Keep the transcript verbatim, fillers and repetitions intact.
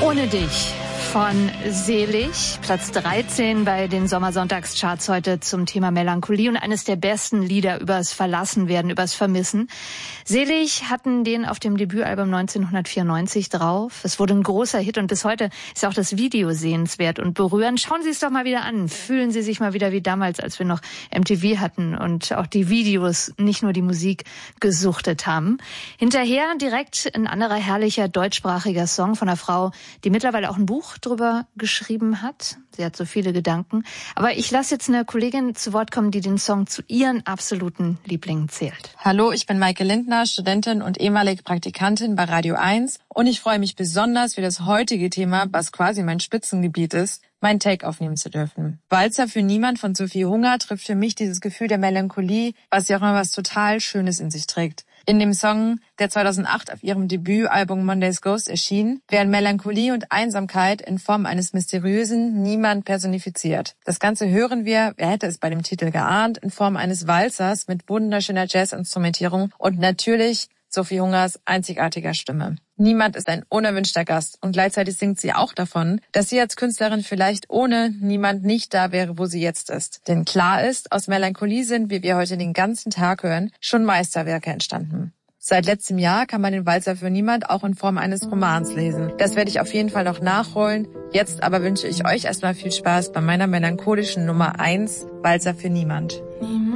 Ohne dich von Selig, Platz dreizehn bei den Sommersonntagscharts heute zum Thema Melancholie und eines der besten Lieder übers Verlassenwerden, übers Vermissen. Selig hatten den auf dem Debütalbum neunzehnhundertvierundneunzig drauf. Es wurde ein großer Hit und bis heute ist auch das Video sehenswert und berührend. Schauen Sie es doch mal wieder an. Fühlen Sie sich mal wieder wie damals, als wir noch M T V hatten und auch die Videos, nicht nur die Musik, gesuchtet haben. Hinterher direkt ein anderer herrlicher deutschsprachiger Song von einer Frau, die mittlerweile auch ein Buch drüber geschrieben hat. Sie hat so viele Gedanken. Aber ich lasse jetzt eine Kollegin zu Wort kommen, die den Song zu ihren absoluten Lieblingen zählt. Hallo, ich bin Maike Lindner, Studentin und ehemalige Praktikantin bei Radio eins. Und ich freue mich besonders für das heutige Thema, was quasi mein Spitzengebiet ist, mein Take aufnehmen zu dürfen. Walzer für niemand von Sophie Hunger trifft für mich dieses Gefühl der Melancholie, was ja auch immer was total Schönes in sich trägt. In dem Song, der zweitausendacht auf ihrem Debütalbum Monday's Ghost erschien, werden Melancholie und Einsamkeit in Form eines mysteriösen Niemand personifiziert. Das Ganze hören wir, wer hätte es bei dem Titel geahnt, in Form eines Walzers mit wunderschöner Jazzinstrumentierung und natürlich Sophie Hungers einzigartiger Stimme. Niemand ist ein unerwünschter Gast und gleichzeitig singt sie auch davon, dass sie als Künstlerin vielleicht ohne Niemand nicht da wäre, wo sie jetzt ist. Denn klar ist, aus Melancholie sind, wie wir heute den ganzen Tag hören, schon Meisterwerke entstanden. Seit letztem Jahr kann man den Walzer für niemand auch in Form eines Romans lesen. Das werde ich auf jeden Fall noch nachholen. Jetzt aber wünsche ich euch erstmal viel Spaß bei meiner melancholischen Nummer eins, Walzer für niemand. Niemand.